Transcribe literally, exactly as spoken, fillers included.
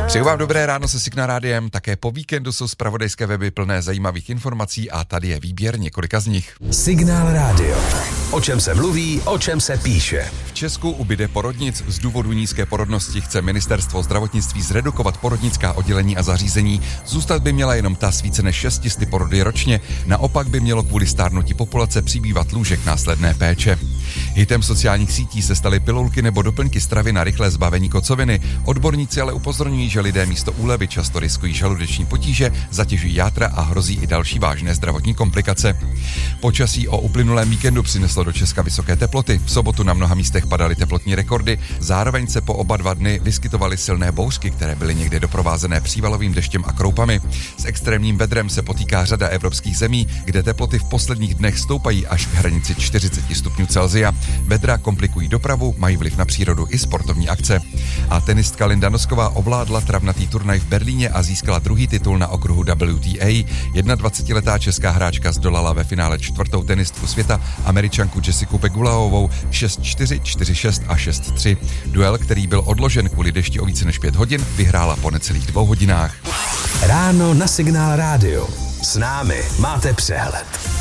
Přeju vám dobré ráno se Signál rádiem, také po víkendu jsou zpravodajské weby plné zajímavých informací a tady je výběr několika z nich. Signál rádio. O čem se mluví, o čem se píše. V Česku ubyde porodnic. Z důvodu nízké porodnosti chce ministerstvo zdravotnictví zredukovat porodnická oddělení a zařízení. Zůstat by měla jenom ta s více než šestisty porody ročně, naopak by mělo kvůli stárnutí populace přibývat lůžek následné péče. Hitem sociálních sítí se staly pilulky nebo doplňky stravy na rychlé zbavení kocoviny. Odborníci ale upozorňují, že lidé místo úlevy často riskují žaludeční potíže, zatěžují játra a hrozí i další vážné zdravotní komplikace. Počasí o uplynulém víkendu přineslo do Česka vysoké teploty. V sobotu na mnoha místech padaly teplotní rekordy, zároveň se po oba dva dny vyskytovaly silné bouřky, které byly někdy doprovázené přívalovým deštěm a kroupami. S extrémním vedrem se potýká řada evropských zemí, kde teploty v posledních dnech stoupají až k hranici čtyřicet stupňů Celsia. Vedra komplikují dopravu, mají vliv na přírodu i sportovní akce. A tenistka Linda Nosková ovládla travnatý turnaj v Berlíně a získala druhý titul na okruhu W T A. jednadvacetiletá česká hráčka zdolala ve finále čtvrtou tenistku světa, Američanku Jessiku Pegulaovou šest čtyři, čtyři šest a šest tři. Duel, který byl odložen kvůli dešti o více než pět hodin, vyhrála po necelých dvou hodinách. Ráno na Signál rádio. S námi máte přehled.